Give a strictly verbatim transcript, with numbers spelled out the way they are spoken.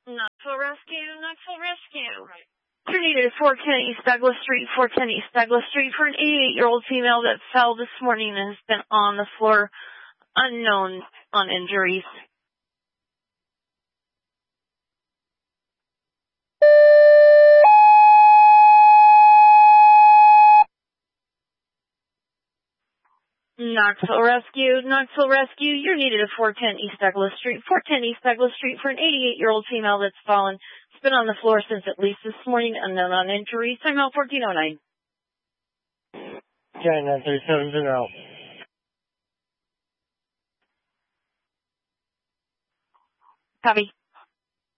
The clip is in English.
Knoxville Rescue, Knoxville Rescue. You're needed at four ten East Douglas Street, four ten East Douglas Street for an eighty-eight-year-old female that fell this morning and has been on the floor, unknown on injuries. Knoxville Rescue, Knoxville Rescue, you're needed at four ten East Douglas Street, four ten East Douglas Street for an eighty-eight-year-old female that's fallen. It's been on the floor since at least this morning, unknown on injuries. Time out fourteen oh nine. Okay, nine three seven zero. Copy.